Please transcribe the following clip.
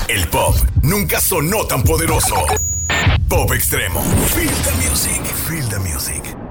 El pop nunca sonó tan poderoso. Pop Extremo. Feel the music. Feel the music.